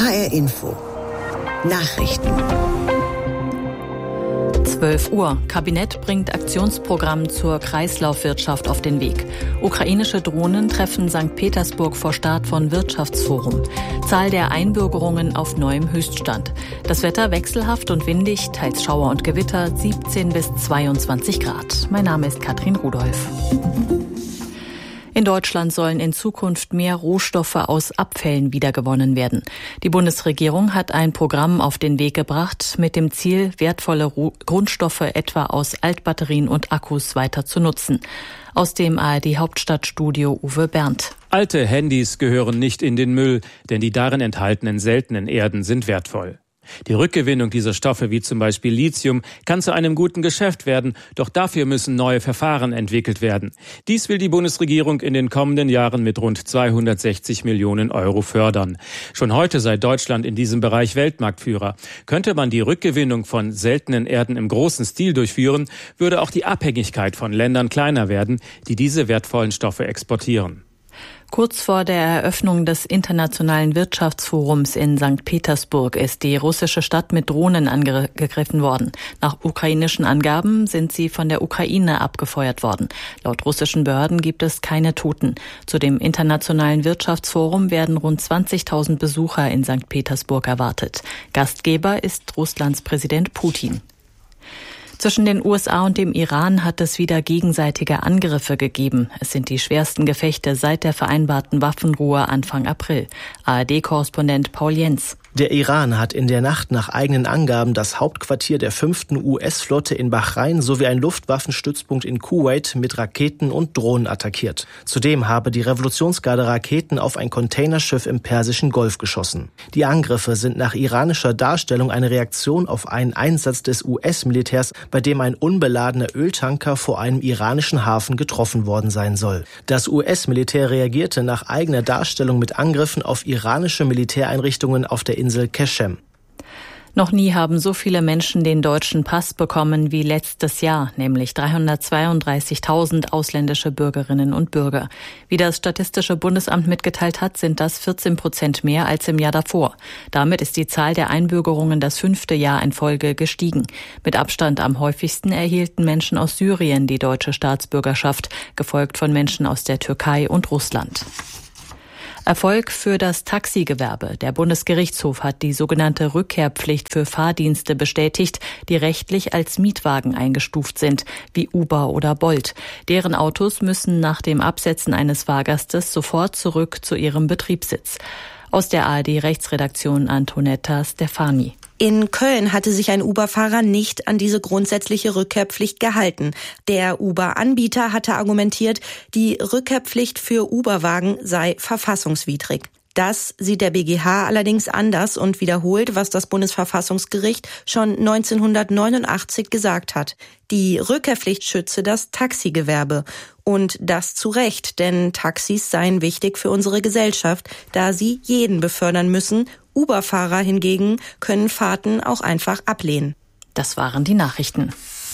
HR Info. Nachrichten. 12 Uhr. Kabinett bringt Aktionsprogramm zur Kreislaufwirtschaft auf den Weg. Ukrainische Drohnen treffen St. Petersburg vor Start von Wirtschaftsforum. Zahl der Einbürgerungen auf neuem Höchststand. Das Wetter wechselhaft und windig, teils Schauer und Gewitter, 17 bis 22 Grad. Mein Name ist Katrin Rudolph. In Deutschland sollen in Zukunft mehr Rohstoffe aus Abfällen wiedergewonnen werden. Die Bundesregierung hat ein Programm auf den Weg gebracht, mit dem Ziel, wertvolle Grundstoffe etwa aus Altbatterien und Akkus weiter zu nutzen. Aus dem ARD-Hauptstadtstudio Uwe Berndt. Alte Handys gehören nicht in den Müll, denn die darin enthaltenen seltenen Erden sind wertvoll. Die Rückgewinnung dieser Stoffe, wie zum Beispiel Lithium, kann zu einem guten Geschäft werden, doch dafür müssen neue Verfahren entwickelt werden. Dies will die Bundesregierung in den kommenden Jahren mit rund 260 Millionen Euro fördern. Schon heute sei Deutschland in diesem Bereich Weltmarktführer. Könnte man die Rückgewinnung von seltenen Erden im großen Stil durchführen, würde auch die Abhängigkeit von Ländern kleiner werden, die diese wertvollen Stoffe exportieren. Kurz vor der Eröffnung des Internationalen Wirtschaftsforums in St. Petersburg ist die russische Stadt mit Drohnen angegriffen worden. Nach ukrainischen Angaben sind sie von der Ukraine abgefeuert worden. Laut russischen Behörden gibt es keine Toten. Zu dem Internationalen Wirtschaftsforum werden rund 20.000 Besucher in St. Petersburg erwartet. Gastgeber ist Russlands Präsident Putin. Zwischen den USA und dem Iran hat es wieder gegenseitige Angriffe gegeben. Es sind die schwersten Gefechte seit der vereinbarten Waffenruhe Anfang April. ARD-Korrespondent Paul Jens. Der Iran hat in der Nacht nach eigenen Angaben das Hauptquartier der 5. US-Flotte in Bahrain sowie einen Luftwaffenstützpunkt in Kuwait mit Raketen und Drohnen attackiert. Zudem habe die Revolutionsgarde Raketen auf ein Containerschiff im Persischen Golf geschossen. Die Angriffe sind nach iranischer Darstellung eine Reaktion auf einen Einsatz des US-Militärs, bei dem ein unbeladener Öltanker vor einem iranischen Hafen getroffen worden sein soll. Das US-Militär reagierte nach eigener Darstellung mit Angriffen auf iranische Militäreinrichtungen auf der Insel Keshem. Noch nie haben so viele Menschen den deutschen Pass bekommen wie letztes Jahr, nämlich 332.000 ausländische Bürgerinnen und Bürger. Wie das Statistische Bundesamt mitgeteilt hat, sind das 14% mehr als im Jahr davor. Damit ist die Zahl der Einbürgerungen das 5. Jahr in Folge gestiegen. Mit Abstand am häufigsten erhielten Menschen aus Syrien die deutsche Staatsbürgerschaft, gefolgt von Menschen aus der Türkei und Russland. Erfolg für das Taxigewerbe. Der Bundesgerichtshof hat die sogenannte Rückkehrpflicht für Fahrdienste bestätigt, die rechtlich als Mietwagen eingestuft sind, wie Uber oder Bolt. Deren Autos müssen nach dem Absetzen eines Fahrgastes sofort zurück zu ihrem Betriebssitz. Aus der ARD-Rechtsredaktion Antonetta Stefani. In Köln hatte sich ein Uber-Fahrer nicht an diese grundsätzliche Rückkehrpflicht gehalten. Der Uber-Anbieter hatte argumentiert, die Rückkehrpflicht für Uber-Wagen sei verfassungswidrig. Das sieht der BGH allerdings anders und wiederholt, was das Bundesverfassungsgericht schon 1989 gesagt hat. Die Rückkehrpflicht schütze das Taxigewerbe. Und das zu Recht, denn Taxis seien wichtig für unsere Gesellschaft, da sie jeden befördern müssen. Uber-Fahrer hingegen können Fahrten auch einfach ablehnen. Das waren die Nachrichten.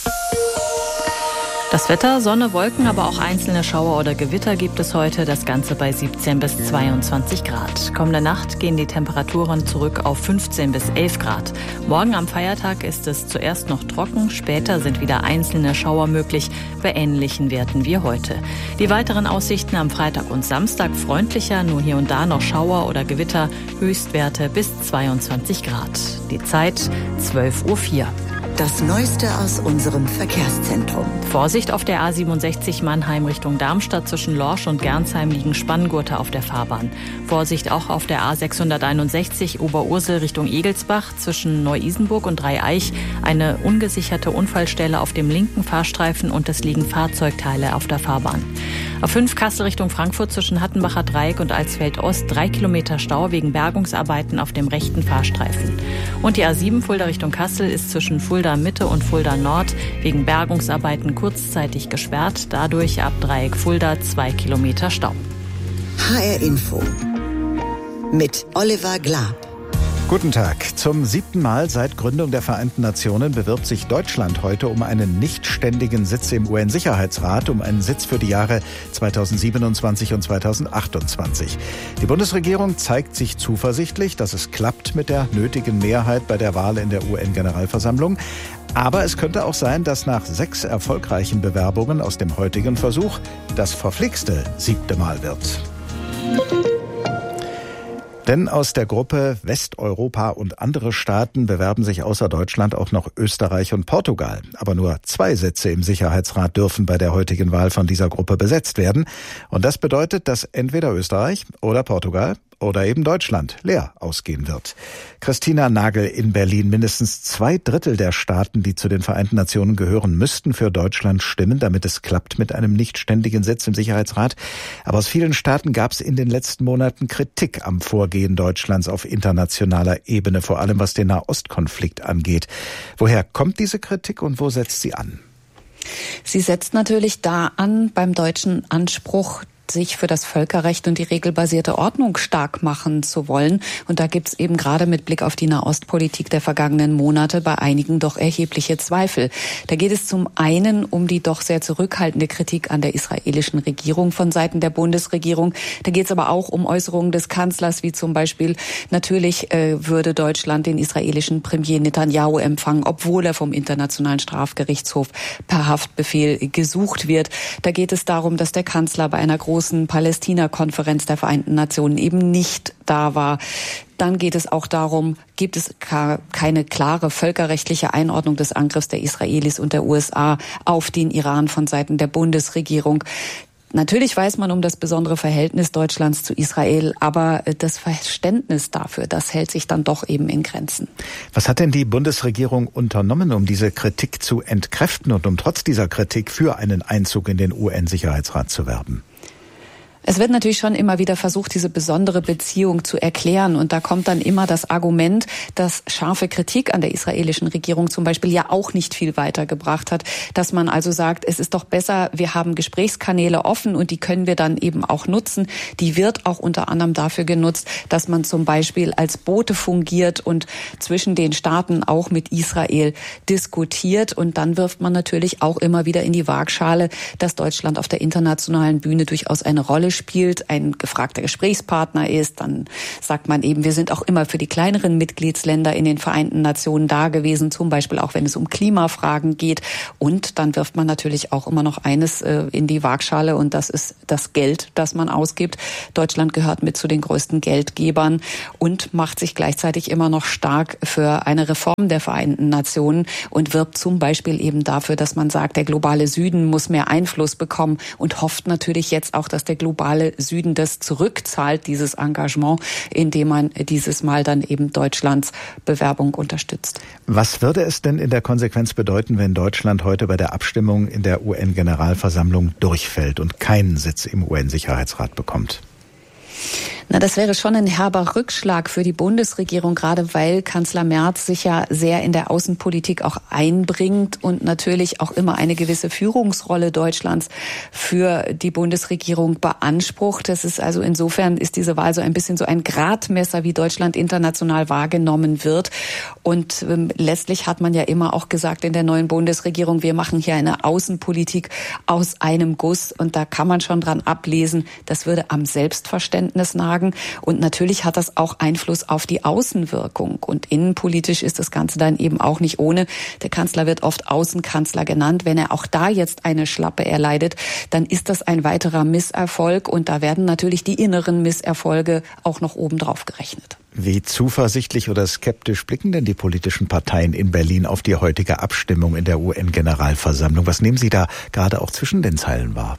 Das Wetter, Sonne, Wolken, aber auch einzelne Schauer oder Gewitter gibt es heute. Das Ganze bei 17 bis 22 Grad. Kommende Nacht gehen die Temperaturen zurück auf 15 bis 11 Grad. Morgen am Feiertag ist es zuerst noch trocken. Später sind wieder einzelne Schauer möglich bei ähnlichen Werten wie heute. Die weiteren Aussichten am Freitag und Samstag freundlicher. Nur hier und da noch Schauer oder Gewitter. Höchstwerte bis 22 Grad. Die Zeit 12:04 Uhr. Das Neueste aus unserem Verkehrszentrum. Vorsicht auf der A67 Mannheim Richtung Darmstadt. Zwischen Lorsch und Gernsheim liegen Spanngurte auf der Fahrbahn. Vorsicht auch auf der A661 Oberursel Richtung Egelsbach. Zwischen Neu-Isenburg und Dreieich eine ungesicherte Unfallstelle auf dem linken Fahrstreifen und es liegen Fahrzeugteile auf der Fahrbahn. A5 Kassel Richtung Frankfurt zwischen Hattenbacher Dreieck und Alsfeld Ost 3 Kilometer Stau wegen Bergungsarbeiten auf dem rechten Fahrstreifen. Und die A7 Fulda Richtung Kassel ist zwischen Fulda Mitte und Fulda Nord wegen Bergungsarbeiten kurzzeitig gesperrt. Dadurch ab Dreieck Fulda 2 Kilometer Stau. HR Info mit Oliver Glab. Guten Tag. Zum 7. Mal seit Gründung der Vereinten Nationen bewirbt sich Deutschland heute um einen nichtständigen Sitz im UN-Sicherheitsrat, um einen Sitz für die Jahre 2027 und 2028. Die Bundesregierung zeigt sich zuversichtlich, dass es klappt mit der nötigen Mehrheit bei der Wahl in der UN-Generalversammlung. Aber es könnte auch sein, dass nach 6 erfolgreichen Bewerbungen aus dem heutigen Versuch das verflixte 7. Mal wird. Denn aus der Gruppe Westeuropa und andere Staaten bewerben sich außer Deutschland auch noch Österreich und Portugal. Aber nur 2 Sitze im Sicherheitsrat dürfen bei der heutigen Wahl von dieser Gruppe besetzt werden. Und das bedeutet, dass entweder Österreich oder Portugal oder eben Deutschland leer ausgehen wird. Christina Nagel in Berlin. Mindestens 2/3 der Staaten, die zu den Vereinten Nationen gehören, müssten für Deutschland stimmen, damit es klappt mit einem nichtständigen Sitz im Sicherheitsrat. Aber aus vielen Staaten gab es in den letzten Monaten Kritik am Vorgehen Deutschlands auf internationaler Ebene, vor allem was den Nahostkonflikt angeht. Woher kommt diese Kritik und wo setzt sie an? Sie setzt natürlich da an beim deutschen Anspruch, sich für das Völkerrecht und die regelbasierte Ordnung stark machen zu wollen. Und da gibt's eben gerade mit Blick auf die Nahostpolitik der vergangenen Monate bei einigen doch erhebliche Zweifel. Da geht es zum einen um die doch sehr zurückhaltende Kritik an der israelischen Regierung von Seiten der Bundesregierung. Da geht es aber auch um Äußerungen des Kanzlers, wie zum Beispiel, natürlich würde Deutschland den israelischen Premier Netanyahu empfangen, obwohl er vom Internationalen Strafgerichtshof per Haftbefehl gesucht wird. Da geht es darum, dass der Kanzler bei einer großen Palästina-Konferenz der Vereinten Nationen eben nicht da war. Dann geht es auch darum, gibt es keine klare völkerrechtliche Einordnung des Angriffs der Israelis und der USA auf den Iran von Seiten der Bundesregierung. Natürlich weiß man um das besondere Verhältnis Deutschlands zu Israel, aber das Verständnis dafür, das hält sich dann doch eben in Grenzen. Was hat denn die Bundesregierung unternommen, um diese Kritik zu entkräften und um trotz dieser Kritik für einen Einzug in den UN-Sicherheitsrat zu werben? Es wird natürlich schon immer wieder versucht, diese besondere Beziehung zu erklären. Und da kommt dann immer das Argument, dass scharfe Kritik an der israelischen Regierung zum Beispiel ja auch nicht viel weitergebracht hat. Dass man also sagt, es ist doch besser, wir haben Gesprächskanäle offen und die können wir dann eben auch nutzen. Die wird auch unter anderem dafür genutzt, dass man zum Beispiel als Bote fungiert und zwischen den Staaten auch mit Israel diskutiert. Und dann wirft man natürlich auch immer wieder in die Waagschale, dass Deutschland auf der internationalen Bühne durchaus eine Rolle spielt, ein gefragter Gesprächspartner ist, dann sagt man eben, wir sind auch immer für die kleineren Mitgliedsländer in den Vereinten Nationen da gewesen, zum Beispiel auch wenn es um Klimafragen geht. Und dann wirft man natürlich auch immer noch eines in die Waagschale und das ist das Geld, das man ausgibt. Deutschland gehört mit zu den größten Geldgebern und macht sich gleichzeitig immer noch stark für eine Reform der Vereinten Nationen und wirbt zum Beispiel eben dafür, dass man sagt, der globale Süden muss mehr Einfluss bekommen und hofft natürlich jetzt auch, dass der globale Süden das zurückzahlt, dieses Engagement, indem man dieses Mal dann eben Deutschlands Bewerbung unterstützt. Was würde es denn in der Konsequenz bedeuten, wenn Deutschland heute bei der Abstimmung in der UN-Generalversammlung durchfällt und keinen Sitz im UN-Sicherheitsrat bekommt? Na, das wäre schon ein herber Rückschlag für die Bundesregierung, gerade weil Kanzler Merz sich ja sehr in der Außenpolitik auch einbringt und natürlich auch immer eine gewisse Führungsrolle Deutschlands für die Bundesregierung beansprucht. Das ist also insofern ist diese Wahl so ein bisschen so ein Gradmesser, wie Deutschland international wahrgenommen wird. Und letztlich hat man ja immer auch gesagt in der neuen Bundesregierung, wir machen hier eine Außenpolitik aus einem Guss. Und da kann man schon dran ablesen, das würde am Selbstverständnis nagen. Und natürlich hat das auch Einfluss auf die Außenwirkung. Und innenpolitisch ist das Ganze dann eben auch nicht ohne. Der Kanzler wird oft Außenkanzler genannt. Wenn er auch da jetzt eine Schlappe erleidet, dann ist das ein weiterer Misserfolg. Und da werden natürlich die inneren Misserfolge auch noch obendrauf gerechnet. Wie zuversichtlich oder skeptisch blicken denn die politischen Parteien in Berlin auf die heutige Abstimmung in der UN-Generalversammlung? Was nehmen Sie da gerade auch zwischen den Zeilen wahr?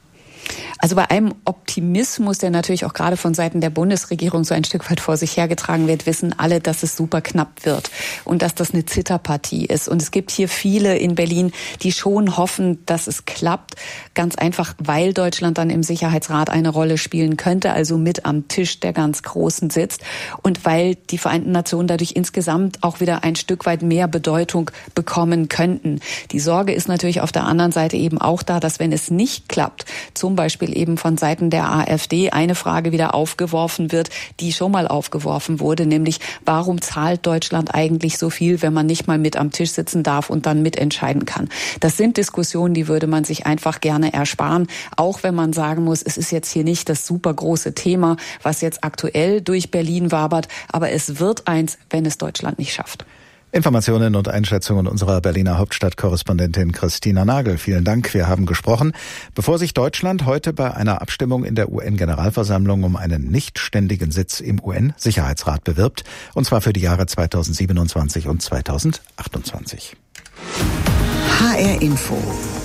Also bei einem Optimismus, der natürlich auch gerade von Seiten der Bundesregierung so ein Stück weit vor sich hergetragen wird, wissen alle, dass es super knapp wird und dass das eine Zitterpartie ist. Und es gibt hier viele in Berlin, die schon hoffen, dass es klappt. Ganz einfach, weil Deutschland dann im Sicherheitsrat eine Rolle spielen könnte, also mit am Tisch der ganz Großen sitzt. Und weil die Vereinten Nationen dadurch insgesamt auch wieder ein Stück weit mehr Bedeutung bekommen könnten. Die Sorge ist natürlich auf der anderen Seite eben auch da, dass wenn es nicht klappt, zum Beispiel Beispiel eben von Seiten der AfD eine Frage wieder aufgeworfen wird, die schon mal aufgeworfen wurde, nämlich warum zahlt Deutschland eigentlich so viel, wenn man nicht mal mit am Tisch sitzen darf und dann mitentscheiden kann. Das sind Diskussionen, die würde man sich einfach gerne ersparen, auch wenn man sagen muss, es ist jetzt hier nicht das super große Thema, was jetzt aktuell durch Berlin wabert, aber es wird eins, wenn es Deutschland nicht schafft. Informationen und Einschätzungen unserer Berliner Hauptstadtkorrespondentin Christina Nagel. Vielen Dank, wir haben gesprochen. Bevor sich Deutschland heute bei einer Abstimmung in der UN-Generalversammlung um einen nichtständigen Sitz im UN-Sicherheitsrat bewirbt, und zwar für die Jahre 2027 und 2028. HR Info.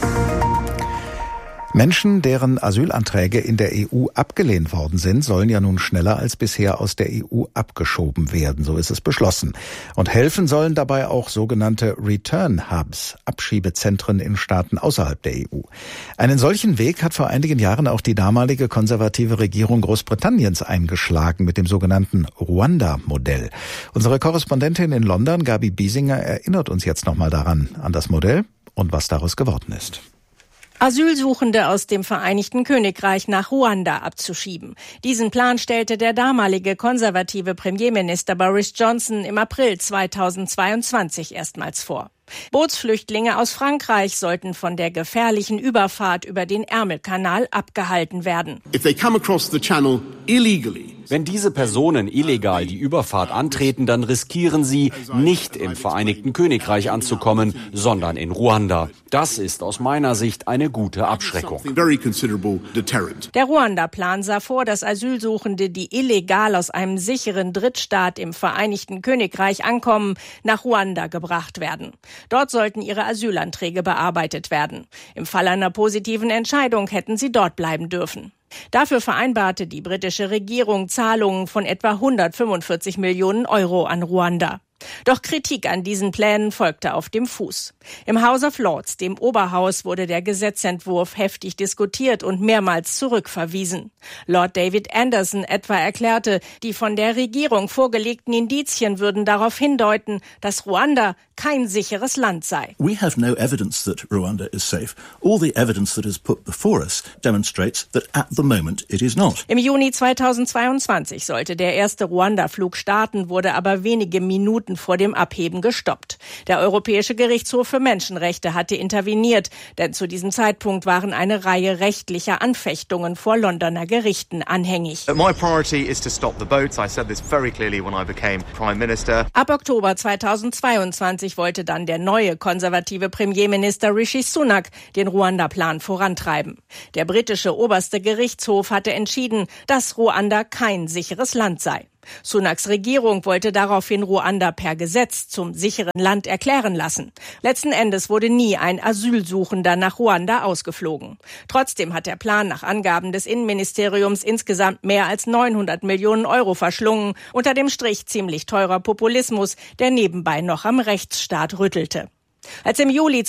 Menschen, deren Asylanträge in der EU abgelehnt worden sind, sollen ja nun schneller als bisher aus der EU abgeschoben werden. So ist es beschlossen. Und helfen sollen dabei auch sogenannte Return Hubs, Abschiebezentren in Staaten außerhalb der EU. Einen solchen Weg hat vor einigen Jahren auch die damalige konservative Regierung Großbritanniens eingeschlagen mit dem sogenannten Ruanda-Modell. Unsere Korrespondentin in London, Gabi Biesinger, erinnert uns jetzt nochmal daran, an das Modell und was daraus geworden ist. Asylsuchende aus dem Vereinigten Königreich nach Ruanda abzuschieben. Diesen Plan stellte der damalige konservative Premierminister Boris Johnson im April 2022 erstmals vor. Bootsflüchtlinge aus Frankreich sollten von der gefährlichen Überfahrt über den Ärmelkanal abgehalten werden. If they come across the channel illegally, wenn diese Personen illegal die Überfahrt antreten, dann riskieren sie, nicht im Vereinigten Königreich anzukommen, sondern in Ruanda. Das ist aus meiner Sicht eine gute Abschreckung. Der Ruanda-Plan sah vor, dass Asylsuchende, die illegal aus einem sicheren Drittstaat im Vereinigten Königreich ankommen, nach Ruanda gebracht werden. Dort sollten ihre Asylanträge bearbeitet werden. Im Fall einer positiven Entscheidung hätten sie dort bleiben dürfen. Dafür vereinbarte die britische Regierung Zahlungen von etwa 145 Millionen Euro an Ruanda. Doch Kritik an diesen Plänen folgte auf dem Fuß. Im House of Lords, dem Oberhaus, wurde der Gesetzentwurf heftig diskutiert und mehrmals zurückverwiesen. Lord David Anderson etwa erklärte, die von der Regierung vorgelegten Indizien würden darauf hindeuten, dass Ruanda kein sicheres Land sei. We have no evidence that Rwanda is safe. All the evidence that is put before us demonstrates that at the moment it is not. Im Juni 2022 sollte der erste Ruanda-Flug starten, wurde aber wenige Minuten vor dem Abheben gestoppt. Der Europäische Gerichtshof für Menschenrechte hatte interveniert, denn zu diesem Zeitpunkt waren eine Reihe rechtlicher Anfechtungen vor Londoner Gerichten anhängig. My priority is to stop the boats. I said this very clearly when I became Prime Minister. Ab Oktober 2022 wollte dann der neue konservative Premierminister Rishi Sunak den Ruanda-Plan vorantreiben. Der britische oberste Gerichtshof hatte entschieden, dass Ruanda kein sicheres Land sei. Sunaks Regierung wollte daraufhin Ruanda per Gesetz zum sicheren Land erklären lassen. Letzten Endes wurde nie ein Asylsuchender nach Ruanda ausgeflogen. Trotzdem hat der Plan nach Angaben des Innenministeriums insgesamt mehr als 900 Millionen Euro verschlungen, unter dem Strich ziemlich teurer Populismus, der nebenbei noch am Rechtsstaat rüttelte. Als im Juli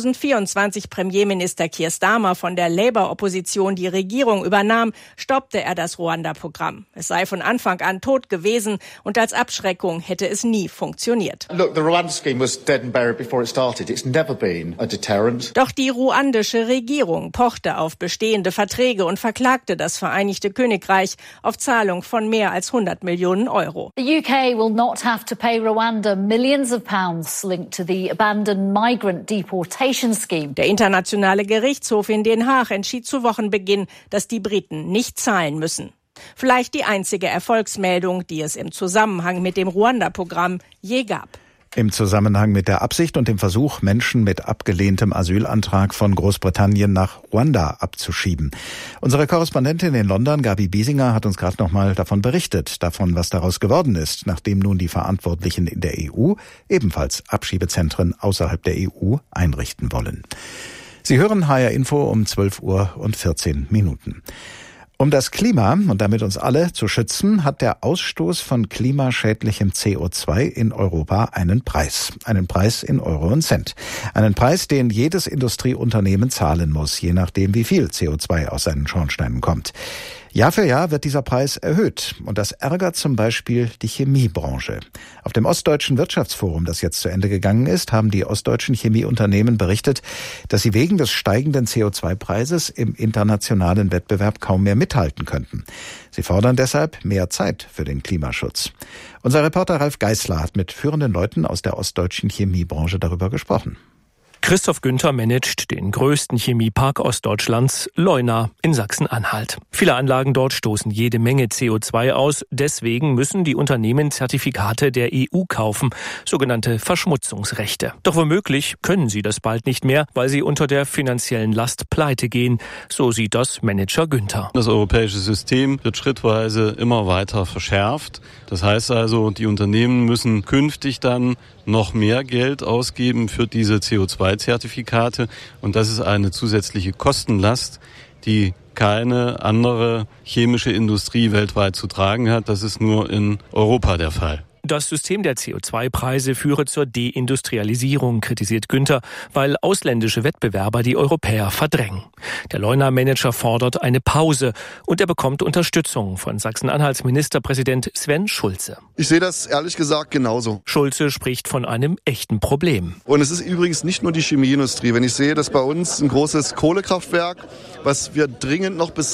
2024 Premierminister Keir Starmer von der Labour-Opposition die Regierung übernahm, stoppte er das Ruanda-Programm. Es sei von Anfang an tot gewesen und als Abschreckung hätte es nie funktioniert. Look, the Rwanda scheme was dead and buried before it started. It's never been a deterrent. Doch die ruandische Regierung pochte auf bestehende Verträge und verklagte das Vereinigte Königreich auf Zahlung von mehr als 100 Millionen Euro. The UK will not have to pay Rwanda millions of pounds linked to the abandoned migrant deportation scheme. Der internationale Gerichtshof in Den Haag entschied zu Wochenbeginn, dass die Briten nicht zahlen müssen. Vielleicht die einzige Erfolgsmeldung, die es im Zusammenhang mit dem Ruanda-Programm je gab. Im Zusammenhang mit der Absicht und dem Versuch, Menschen mit abgelehntem Asylantrag von Großbritannien nach Ruanda abzuschieben. Unsere Korrespondentin in London, Gabi Biesinger, hat uns gerade noch mal davon berichtet, was daraus geworden ist, nachdem nun die Verantwortlichen in der EU ebenfalls Abschiebezentren außerhalb der EU einrichten wollen. Sie hören HR Info um 12:14 Uhr. Um das Klima und damit uns alle zu schützen, hat der Ausstoß von klimaschädlichem CO2 in Europa einen Preis. Einen Preis in Euro und Cent. Einen Preis, den jedes Industrieunternehmen zahlen muss, je nachdem wie viel CO2 aus seinen Schornsteinen kommt. Jahr für Jahr wird dieser Preis erhöht und das ärgert zum Beispiel die Chemiebranche. Auf dem Ostdeutschen Wirtschaftsforum, das jetzt zu Ende gegangen ist, haben die ostdeutschen Chemieunternehmen berichtet, dass sie wegen des steigenden CO2-Preises im internationalen Wettbewerb kaum mehr mithalten könnten. Sie fordern deshalb mehr Zeit für den Klimaschutz. Unser Reporter Ralf Geißler hat mit führenden Leuten aus der ostdeutschen Chemiebranche darüber gesprochen. Christoph Günther managt den größten Chemiepark Ostdeutschlands, Leuna in Sachsen-Anhalt. Viele Anlagen dort stoßen jede Menge CO2 aus. Deswegen müssen die Unternehmen Zertifikate der EU kaufen, sogenannte Verschmutzungsrechte. Doch womöglich können sie das bald nicht mehr, weil sie unter der finanziellen Last pleite gehen. So sieht das Manager Günther. Das europäische System wird schrittweise immer weiter verschärft. Das heißt also, die Unternehmen müssen künftig dann noch mehr Geld ausgeben für diese CO2-Zertifikate. Und das ist eine zusätzliche Kostenlast, die keine andere chemische Industrie weltweit zu tragen hat. Das ist nur in Europa der Fall. Das System der CO2-Preise führe zur Deindustrialisierung, kritisiert Günther, weil ausländische Wettbewerber die Europäer verdrängen. Der Leuna-Manager fordert eine Pause und er bekommt Unterstützung von Sachsen-Anhalts Ministerpräsident Sven Schulze. Ich sehe das ehrlich gesagt genauso. Schulze spricht von einem echten Problem. Und es ist übrigens nicht nur die Chemieindustrie. Wenn ich sehe, dass bei uns ein großes Kohlekraftwerk, was wir dringend noch bis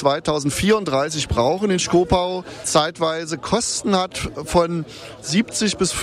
2034 brauchen in Schkopau, zeitweise Kosten hat von 70 bis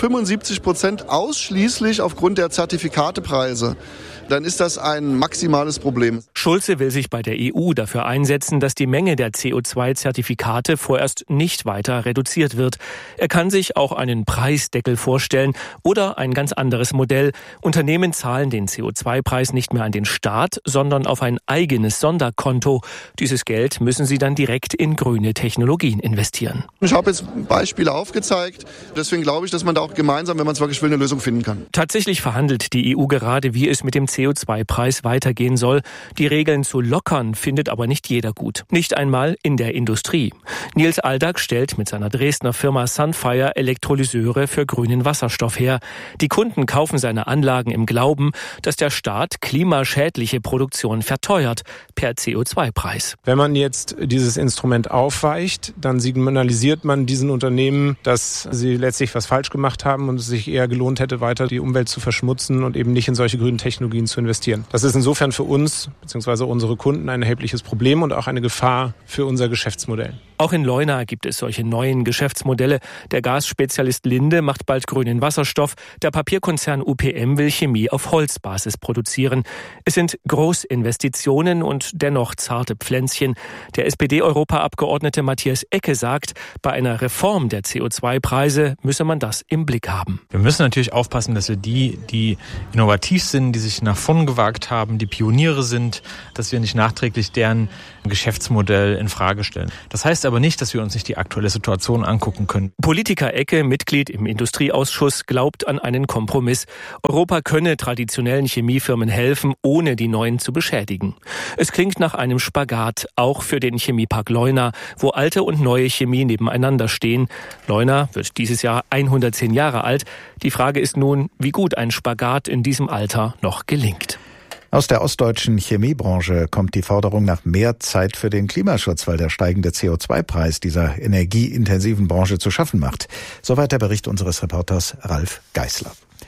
75% ausschließlich aufgrund der Zertifikatepreise, dann ist das ein maximales Problem. Schulze will sich bei der EU dafür einsetzen, dass die Menge der CO2-Zertifikate vorerst nicht weiter reduziert wird. Er kann sich auch einen Preisdeckel vorstellen oder ein ganz anderes Modell. Unternehmen zahlen den CO2-Preis nicht mehr an den Staat, sondern auf ein eigenes Sonderkonto. Dieses Geld müssen sie dann direkt in grüne Technologien investieren. Ich habe jetzt Beispiele aufgezeigt. Deswegen glaube ich, dass man da auch gemeinsam, wenn man es wirklich will, eine Lösung finden kann. Tatsächlich verhandelt die EU gerade, wie es mit dem CO2-Preis weitergehen soll. Die Regeln zu lockern findet aber nicht jeder gut. Nicht einmal in der Industrie. Nils Aldag stellt mit seiner Dresdner Firma Sunfire Elektrolyseure für grünen Wasserstoff her. Die Kunden kaufen seine Anlagen im Glauben, dass der Staat klimaschädliche Produktion verteuert per CO2-Preis. Wenn man jetzt dieses Instrument aufweicht, dann signalisiert man diesen Unternehmen, dass sie letztlich was falsch gemacht haben und es sich eher gelohnt hätte, weiter die Umwelt zu verschmutzen und eben nicht in solche grünen Technologien zu investieren. Das ist insofern für uns bzw. unsere Kunden ein erhebliches Problem und auch eine Gefahr für unser Geschäftsmodell. Auch in Leuna gibt es solche neuen Geschäftsmodelle. Der Gasspezialist Linde macht bald grünen Wasserstoff. Der Papierkonzern UPM will Chemie auf Holzbasis produzieren. Es sind Großinvestitionen und dennoch zarte Pflänzchen. Der SPD-Europaabgeordnete Matthias Ecke sagt, bei einer Reform der CO2-Preise müsse man das im Blick haben. Wir müssen natürlich aufpassen, dass wir die innovativ sind, die sich nach vorn gewagt haben, die Pioniere sind, dass wir nicht nachträglich deren Geschäftsmodell in Frage stellen. Das heißt aber nicht, dass wir uns nicht die aktuelle Situation angucken können. Politiker Ecke, Mitglied im Industrieausschuss, glaubt an einen Kompromiss. Europa könne traditionellen Chemiefirmen helfen, ohne die neuen zu beschädigen. Es klingt nach einem Spagat, auch für den Chemiepark Leuna, wo alte und neue Chemie nebeneinander stehen. Leuna wird dieses Jahr 110 Jahre alt. Die Frage ist nun, wie gut ein Spagat in diesem Alter noch gelingt. Aus der ostdeutschen Chemiebranche kommt die Forderung nach mehr Zeit für den Klimaschutz, weil der steigende CO2-Preis dieser energieintensiven Branche zu schaffen macht. Soweit der Bericht unseres Reporters Ralf Geißler.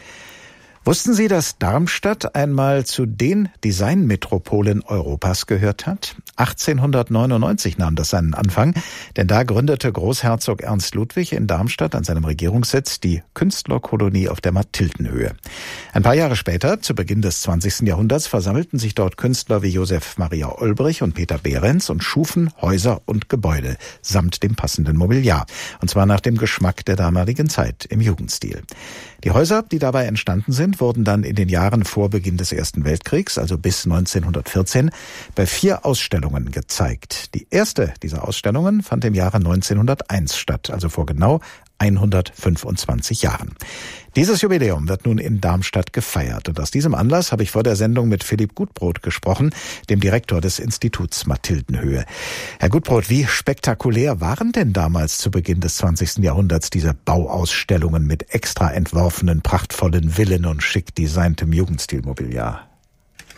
Wussten Sie, dass Darmstadt einmal zu den Designmetropolen Europas gehört hat? 1899 nahm das seinen Anfang, denn da gründete Großherzog Ernst Ludwig in Darmstadt an seinem Regierungssitz die Künstlerkolonie auf der Mathildenhöhe. Ein paar Jahre später, zu Beginn des 20. Jahrhunderts, versammelten sich dort Künstler wie Josef Maria Olbrich und Peter Behrens und schufen Häuser und Gebäude samt dem passenden Mobiliar. Und zwar nach dem Geschmack der damaligen Zeit im Jugendstil. Die Häuser, die dabei entstanden sind, wurden dann in den Jahren vor Beginn des Ersten Weltkriegs, also bis 1914, bei 4 Ausstellungen gezeigt. Die erste dieser Ausstellungen fand im Jahre 1901 statt, also vor genau 125 Jahren. Dieses Jubiläum wird nun in Darmstadt gefeiert und aus diesem Anlass habe ich vor der Sendung mit Philipp Gutbrot gesprochen, dem Direktor des Instituts Mathildenhöhe. Herr Gutbrot, wie spektakulär waren denn damals zu Beginn des 20. Jahrhunderts diese Bauausstellungen mit extra entworfenen, prachtvollen Villen und schick designtem Jugendstilmobiliar?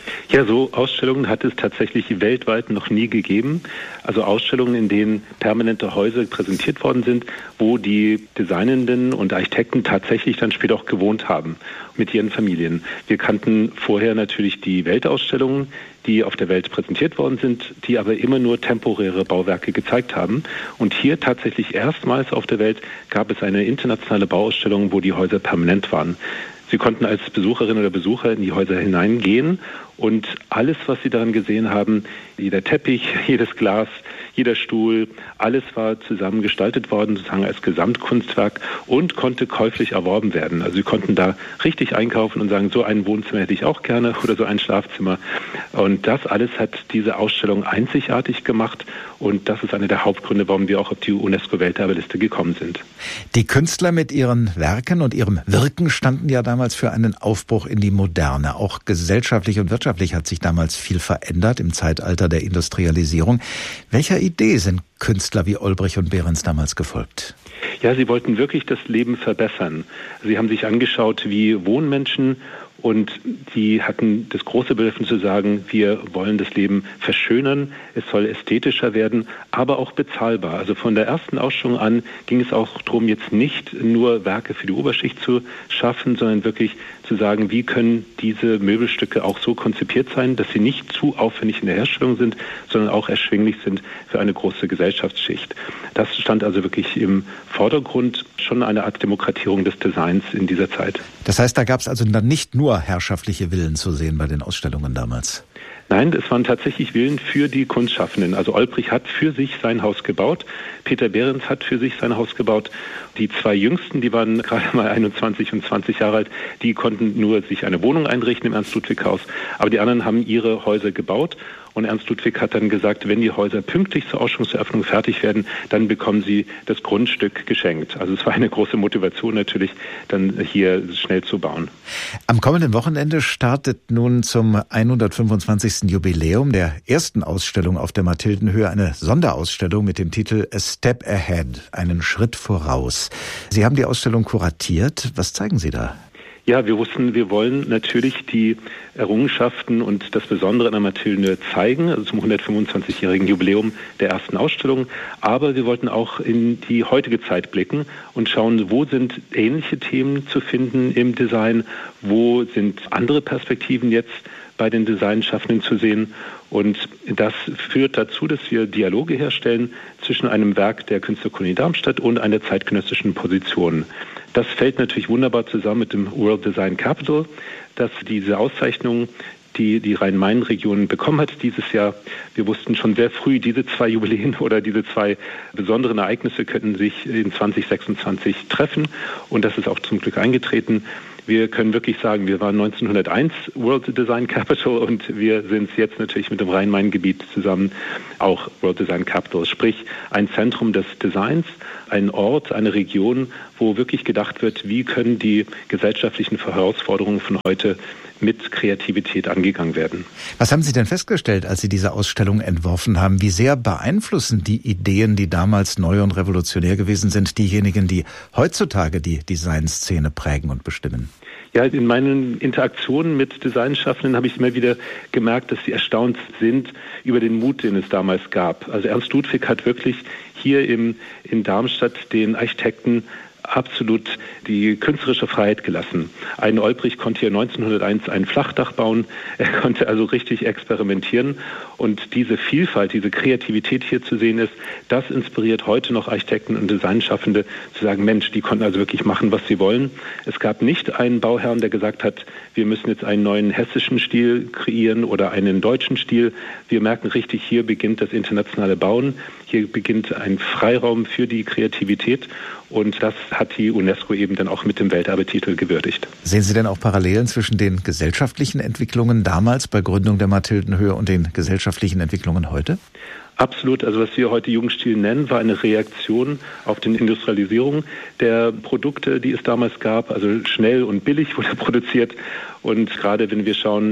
Ja, so Ausstellungen hat es tatsächlich weltweit noch nie gegeben. Also Ausstellungen, in denen permanente Häuser präsentiert worden sind, wo die Designenden und Architekten tatsächlich dann später auch gewohnt haben mit ihren Familien. Wir kannten vorher natürlich die Weltausstellungen, die auf der Welt präsentiert worden sind, die aber immer nur temporäre Bauwerke gezeigt haben. Und hier tatsächlich erstmals auf der Welt gab es eine internationale Bauausstellung, wo die Häuser permanent waren. Sie konnten als Besucherin oder Besucher in die Häuser hineingehen und alles, was Sie daran gesehen haben, jeder Teppich, jedes Glas, jeder Stuhl, alles war zusammen gestaltet worden, sozusagen als Gesamtkunstwerk und konnte käuflich erworben werden. Also Sie konnten da richtig einkaufen und sagen, so ein Wohnzimmer hätte ich auch gerne oder so ein Schlafzimmer. Und das alles hat diese Ausstellung einzigartig gemacht und das ist einer der Hauptgründe, warum wir auch auf die UNESCO-Welterbeliste gekommen sind. Die Künstler mit ihren Werken und ihrem Wirken standen ja damals für einen Aufbruch in die Moderne. Auch gesellschaftlich und wirtschaftlich hat sich damals viel verändert im Zeitalter der Industrialisierung. Welcher Idee sind Künstler wie Olbrich und Behrens damals gefolgt? Ja, sie wollten wirklich das Leben verbessern. Sie haben sich angeschaut, wie wohnen Menschen und die hatten das große Bedürfnis zu sagen, wir wollen das Leben verschönern, es soll ästhetischer werden, aber auch bezahlbar. Also von der ersten Ausstellung an ging es auch darum, jetzt nicht nur Werke für die Oberschicht zu schaffen, sondern wirklich zu sagen, wie können diese Möbelstücke auch so konzipiert sein, dass sie nicht zu aufwendig in der Herstellung sind, sondern auch erschwinglich sind für eine große Gesellschaftsschicht. Das stand also wirklich im Vordergrund, schon eine Art Demokratierung des Designs in dieser Zeit. Das heißt, da gab es also dann nicht nur herrschaftliche Villen zu sehen bei den Ausstellungen damals? Nein, es waren tatsächlich Villen für die Kunstschaffenden. Also Olbrich hat für sich sein Haus gebaut, Peter Behrens hat für sich sein Haus gebaut. Die zwei Jüngsten, die waren gerade mal 21 und 20 Jahre alt, die konnten nur sich eine Wohnung einrichten im Ernst-Ludwig-Haus. Aber die anderen haben ihre Häuser gebaut. Und Ernst Ludwig hat dann gesagt, wenn die Häuser pünktlich zur Ausstellungseröffnung fertig werden, dann bekommen sie das Grundstück geschenkt. Also es war eine große Motivation natürlich, dann hier schnell zu bauen. Am kommenden Wochenende startet nun zum 125. Jubiläum der ersten Ausstellung auf der Mathildenhöhe eine Sonderausstellung mit dem Titel A Step Ahead, einen Schritt voraus. Sie haben die Ausstellung kuratiert. Was zeigen Sie da? Ja, wir wussten, wir wollen natürlich die Errungenschaften und das Besondere an der Mathildenhöhe zeigen, also zum 125-jährigen Jubiläum der ersten Ausstellung. Aber wir wollten auch in die heutige Zeit blicken und schauen, wo sind ähnliche Themen zu finden im Design, wo sind andere Perspektiven jetzt bei den Designschaffenden zu sehen. Und das führt dazu, dass wir Dialoge herstellen zwischen einem Werk der Künstlerkolonie Darmstadt und einer zeitgenössischen Position. Das fällt natürlich wunderbar zusammen mit dem World Design Capital, dass diese Auszeichnung, die Rhein-Main-Region bekommen hat dieses Jahr. Wir wussten schon sehr früh, diese zwei Jubiläen oder diese zwei besonderen Ereignisse könnten sich in 2026 treffen und das ist auch zum Glück eingetreten. Wir können wirklich sagen, wir waren 1901 World Design Capital und wir sind jetzt natürlich mit dem Rhein-Main-Gebiet zusammen auch World Design Capital, sprich ein Zentrum des Designs, ein Ort, eine Region, wo wirklich gedacht wird, wie können die gesellschaftlichen Herausforderungen von heute mit Kreativität angegangen werden. Was haben Sie denn festgestellt, als Sie diese Ausstellung entworfen haben? Wie sehr beeinflussen die Ideen, die damals neu und revolutionär gewesen sind, diejenigen, die heutzutage die Designszene prägen und bestimmen? Ja, in meinen Interaktionen mit Designschaffenden habe ich immer wieder gemerkt, dass sie erstaunt sind über den Mut, den es damals gab. Also Ernst Ludwig hat wirklich hier in Darmstadt den Architekten absolut die künstlerische Freiheit gelassen. Ein Olbrich konnte hier 1901 ein Flachdach bauen. Er konnte also richtig experimentieren. Und diese Vielfalt, diese Kreativität hier zu sehen ist, das inspiriert heute noch Architekten und Designschaffende zu sagen, Mensch, die konnten also wirklich machen, was sie wollen. Es gab nicht einen Bauherrn, der gesagt hat, wir müssen jetzt einen neuen hessischen Stil kreieren oder einen deutschen Stil. Wir merken richtig, hier beginnt das internationale Bauen. Hier beginnt ein Freiraum für die Kreativität. Und das hat die UNESCO eben dann auch mit dem Welterbetitel gewürdigt. Sehen Sie denn auch Parallelen zwischen den gesellschaftlichen Entwicklungen damals bei Gründung der Mathildenhöhe und den gesellschaftlichen Entwicklungen heute? Absolut. Also was wir heute Jugendstil nennen, war eine Reaktion auf die Industrialisierung der Produkte, die es damals gab. Also schnell und billig wurde produziert. Und gerade wenn wir schauen,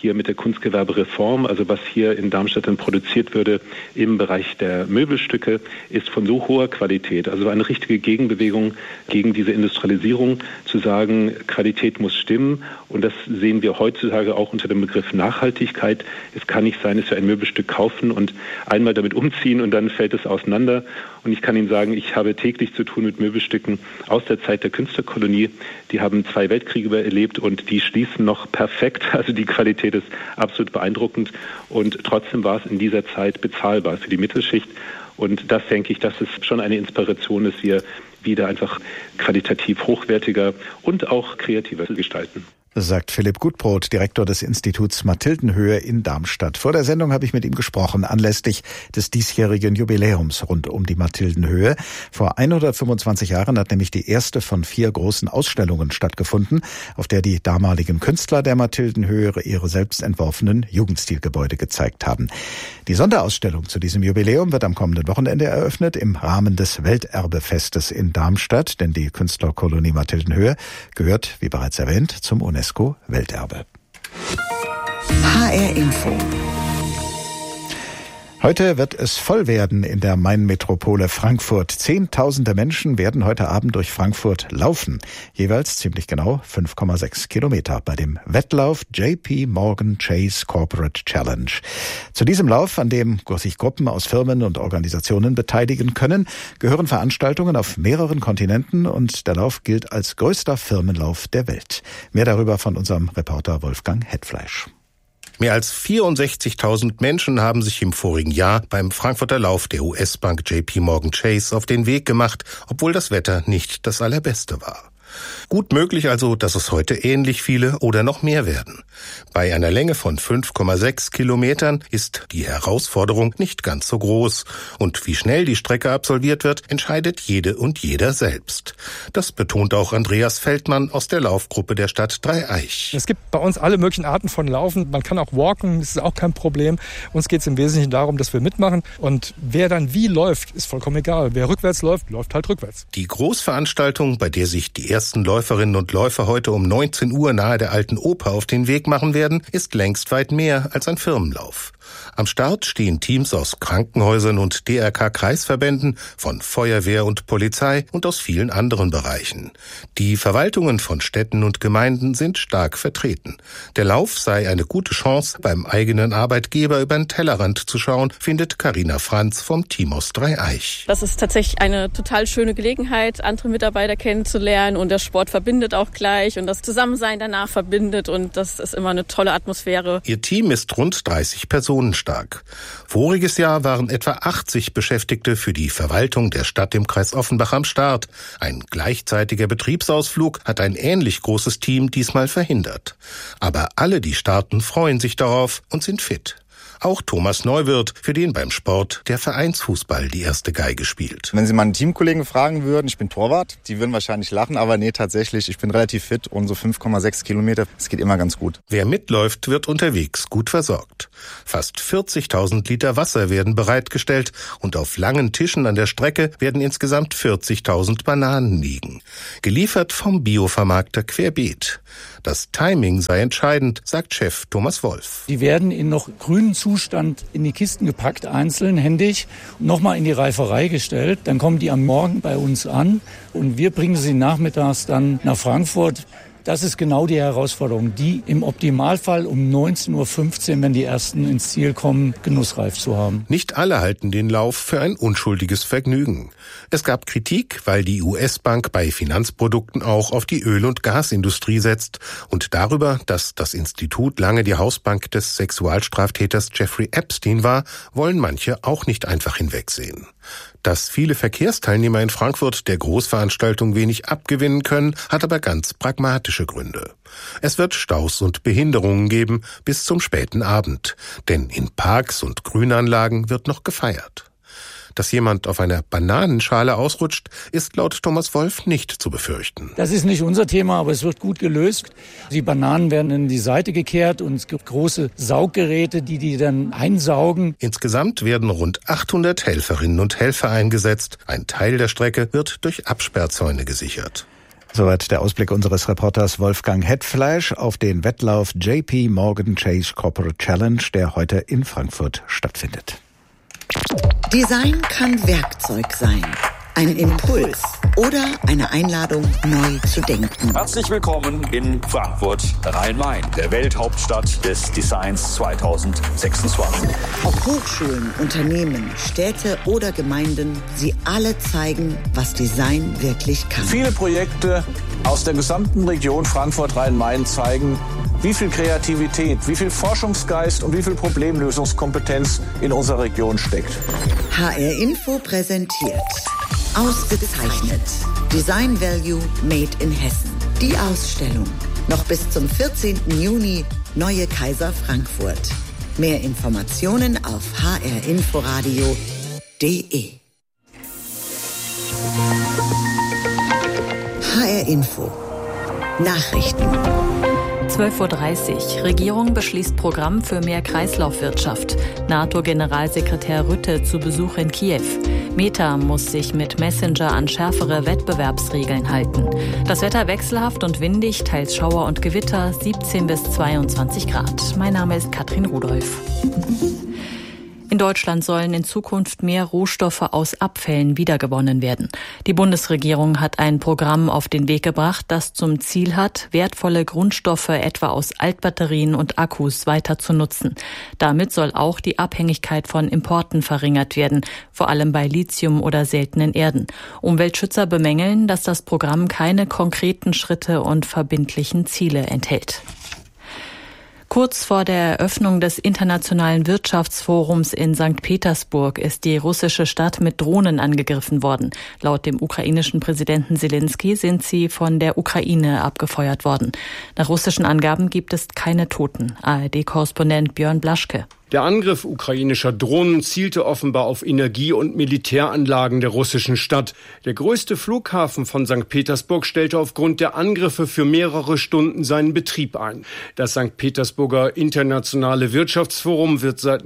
hier mit der Kunstgewerbereform, also was hier in Darmstadt dann produziert würde im Bereich der Möbelstücke, ist von so hoher Qualität. Also eine richtige Gegenbewegung gegen diese Industrialisierung, zu sagen, Qualität muss stimmen. Und das sehen wir heutzutage auch unter dem Begriff Nachhaltigkeit. Es kann nicht sein, dass wir ein Möbelstück kaufen und einmal damit umziehen und dann fällt es auseinander. Und ich kann Ihnen sagen, ich habe täglich zu tun mit Möbelstücken aus der Zeit der Künstlerkolonie. Die haben 2 Weltkriege erlebt und die schließen noch perfekt. Also die Qualität ist absolut beeindruckend. Und trotzdem war es in dieser Zeit bezahlbar für die Mittelschicht. Und das denke ich, dass es schon eine Inspiration ist, hier wieder einfach qualitativ hochwertiger und auch kreativer zu gestalten. Sagt Philipp Gutbrot, Direktor des Instituts Mathildenhöhe in Darmstadt. Vor der Sendung habe ich mit ihm gesprochen, anlässlich des diesjährigen Jubiläums rund um die Mathildenhöhe. Vor 125 Jahren hat nämlich die erste von 4 großen Ausstellungen stattgefunden, auf der die damaligen Künstler der Mathildenhöhe ihre selbst entworfenen Jugendstilgebäude gezeigt haben. Die Sonderausstellung zu diesem Jubiläum wird am kommenden Wochenende eröffnet im Rahmen des Welterbefestes in Darmstadt, denn die Künstlerkolonie Mathildenhöhe gehört, wie bereits erwähnt, zum UNESCO-Welterbe. HR Info. Heute wird es voll werden in der Main-Metropole Frankfurt. Zehntausende Menschen werden heute Abend durch Frankfurt laufen. Jeweils ziemlich genau 5,6 Kilometer bei dem Wettlauf JP Morgan Chase Corporate Challenge. Zu diesem Lauf, an dem sich Gruppen aus Firmen und Organisationen beteiligen können, gehören Veranstaltungen auf mehreren Kontinenten und der Lauf gilt als größter Firmenlauf der Welt. Mehr darüber von unserem Reporter Wolfgang Hetfleisch. Mehr als 64.000 Menschen haben sich im vorigen Jahr beim Frankfurter Lauf der US-Bank JP Morgan Chase auf den Weg gemacht, obwohl das Wetter nicht das allerbeste war. Gut möglich also, dass es heute ähnlich viele oder noch mehr werden. Bei einer Länge von 5,6 Kilometern ist die Herausforderung nicht ganz so groß. Und wie schnell die Strecke absolviert wird, entscheidet jede und jeder selbst. Das betont auch Andreas Feldmann aus der Laufgruppe der Stadt Dreieich. Es gibt bei uns alle möglichen Arten von Laufen. Man kann auch walken, das ist auch kein Problem. Uns geht es im Wesentlichen darum, dass wir mitmachen. Und wer dann wie läuft, ist vollkommen egal. Wer rückwärts läuft, läuft halt rückwärts. Die Großveranstaltung, bei der sich die ersten Läuferinnen und Läufer heute um 19 Uhr nahe der Alten Oper auf den Weg machen werden, ist längst weit mehr als ein Firmenlauf. Am Start stehen Teams aus Krankenhäusern und DRK-Kreisverbänden, von Feuerwehr und Polizei und aus vielen anderen Bereichen. Die Verwaltungen von Städten und Gemeinden sind stark vertreten. Der Lauf sei eine gute Chance, beim eigenen Arbeitgeber über den Tellerrand zu schauen, findet Carina Franz vom Team aus Dreieich. Das ist tatsächlich eine total schöne Gelegenheit, andere Mitarbeiter kennenzulernen, und der Sport verbindet auch gleich und das Zusammensein danach verbindet, und das ist immer eine tolle Atmosphäre. Ihr Team ist rund 30 Personen stark. Voriges Jahr waren etwa 80 Beschäftigte für die Verwaltung der Stadt im Kreis Offenbach am Start. Ein gleichzeitiger Betriebsausflug hat ein ähnlich großes Team diesmal verhindert. Aber alle, die starten, freuen sich darauf und sind fit. Auch Thomas Neuwirth, für den beim Sport der Vereinsfußball die erste Geige spielt. Wenn Sie meine Teamkollegen fragen würden, ich bin Torwart, die würden wahrscheinlich lachen, aber nee, tatsächlich, ich bin relativ fit und so 5,6 Kilometer, es geht immer ganz gut. Wer mitläuft, wird unterwegs gut versorgt. Fast 40.000 Liter Wasser werden bereitgestellt und auf langen Tischen an der Strecke werden insgesamt 40.000 Bananen liegen. Geliefert vom Biovermarkter Querbeet. Das Timing sei entscheidend, sagt Chef Thomas Wolf. Die werden in noch grünen Zustand in die Kisten gepackt, einzeln, händig, nochmal in die Reiferei gestellt. Dann kommen die am Morgen bei uns an und wir bringen sie nachmittags dann nach Frankfurt. Das ist genau die Herausforderung, die im Optimalfall um 19.15 Uhr, wenn die Ersten ins Ziel kommen, genussreif zu haben. Nicht alle halten den Lauf für ein unschuldiges Vergnügen. Es gab Kritik, weil die US-Bank bei Finanzprodukten auch auf die Öl- und Gasindustrie setzt und darüber, dass das Institut lange die Hausbank des Sexualstraftäters Jeffrey Epstein war, wollen manche auch nicht einfach hinwegsehen. Dass viele Verkehrsteilnehmer in Frankfurt der Großveranstaltung wenig abgewinnen können, hat aber ganz pragmatische Gründe. Es wird Staus und Behinderungen geben bis zum späten Abend, denn in Parks und Grünanlagen wird noch gefeiert. Dass jemand auf einer Bananenschale ausrutscht, ist laut Thomas Wolf nicht zu befürchten. Das ist nicht unser Thema, aber es wird gut gelöst. Die Bananen werden in die Seite gekehrt und es gibt große Sauggeräte, die dann einsaugen. Insgesamt werden rund 800 Helferinnen und Helfer eingesetzt. Ein Teil der Strecke wird durch Absperrzäune gesichert. Soweit der Ausblick unseres Reporters Wolfgang Hetfleisch auf den Wettlauf JP Morgan Chase Corporate Challenge, der heute in Frankfurt stattfindet. Design kann Werkzeug sein, ein Impuls oder eine Einladung, neu zu denken. Herzlich willkommen in Frankfurt Rhein-Main, der Welthauptstadt des Designs 2026. Ob Hochschulen, Unternehmen, Städte oder Gemeinden, sie alle zeigen, was Design wirklich kann. Viele Projekte aus der gesamten Region Frankfurt-Rhein-Main zeigen, wie viel Kreativität, wie viel Forschungsgeist und wie viel Problemlösungskompetenz in unserer Region steckt. HR Info präsentiert Ausgezeichnet. Design Value Made in Hessen. Die Ausstellung. Noch bis zum 14. Juni. Neue Kaiser Frankfurt. Mehr Informationen auf hrinforadio.de. HR Info. Nachrichten. 12:30 Uhr. Regierung beschließt Programm für mehr Kreislaufwirtschaft. NATO-Generalsekretär Rutte zu Besuch in Kiew. Meta muss sich mit Messenger an schärfere Wettbewerbsregeln halten. Das Wetter wechselhaft und windig, teils Schauer und Gewitter, 17 bis 22 Grad. Mein Name ist Katrin Rudolph. In Deutschland sollen in Zukunft mehr Rohstoffe aus Abfällen wiedergewonnen werden. Die Bundesregierung hat ein Programm auf den Weg gebracht, das zum Ziel hat, wertvolle Grundstoffe etwa aus Altbatterien und Akkus weiter zu nutzen. Damit soll auch die Abhängigkeit von Importen verringert werden, vor allem bei Lithium oder seltenen Erden. Umweltschützer bemängeln, dass das Programm keine konkreten Schritte und verbindlichen Ziele enthält. Kurz vor der Eröffnung des Internationalen Wirtschaftsforums in St. Petersburg ist die russische Stadt mit Drohnen angegriffen worden. Laut dem ukrainischen Präsidenten Selenskyj sind sie von der Ukraine abgefeuert worden. Nach russischen Angaben gibt es keine Toten. ARD-Korrespondent Björn Blaschke. Der Angriff ukrainischer Drohnen zielte offenbar auf Energie- und Militäranlagen der russischen Stadt. Der größte Flughafen von St. Petersburg stellte aufgrund der Angriffe für mehrere Stunden seinen Betrieb ein. Das St. Petersburger Internationale Wirtschaftsforum wird seit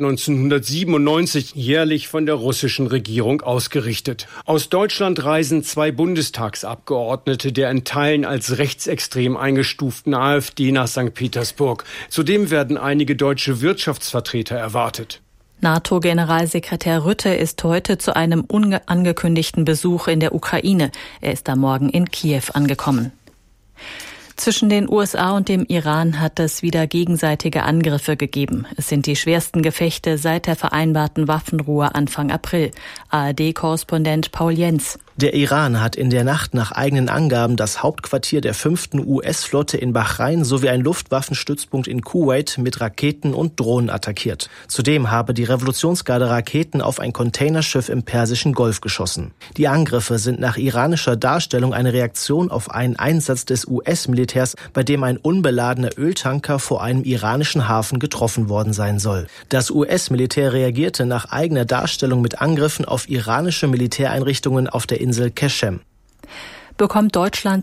1997 jährlich von der russischen Regierung ausgerichtet. Aus Deutschland reisen 2 Bundestagsabgeordnete der in Teilen als rechtsextrem eingestuften AfD nach St. Petersburg. Zudem werden einige deutsche Wirtschaftsvertreter erwartet. NATO-Generalsekretär Rutte ist heute zu einem unangekündigten Besuch in der Ukraine. Er ist am Morgen in Kiew angekommen. Zwischen den USA und dem Iran hat es wieder gegenseitige Angriffe gegeben. Es sind die schwersten Gefechte seit der vereinbarten Waffenruhe Anfang April. ARD-Korrespondent Paul Jens. Der Iran hat in der Nacht nach eigenen Angaben das Hauptquartier der 5. US-Flotte in Bahrain sowie einen Luftwaffenstützpunkt in Kuwait mit Raketen und Drohnen attackiert. Zudem habe die Revolutionsgarde Raketen auf ein Containerschiff im Persischen Golf geschossen. Die Angriffe sind nach iranischer Darstellung eine Reaktion auf einen Einsatz des US-Militärs, bei dem ein unbeladener Öltanker vor einem iranischen Hafen getroffen worden sein soll. Das US-Militär reagierte nach eigener Darstellung mit Angriffen auf iranische Militäreinrichtungen auf der Insel Keshem. Bekommt Deutschland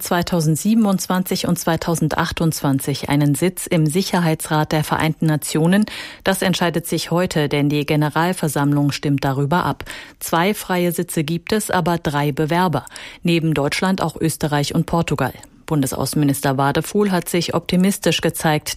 2027 und 2028 einen Sitz im Sicherheitsrat der Vereinten Nationen? Das entscheidet sich heute, denn die Generalversammlung stimmt darüber ab. 2 freie Sitze gibt es, aber 3 Bewerber. Neben Deutschland auch Österreich und Portugal. Bundesaußenminister Wadefuhl hat sich optimistisch gezeigt,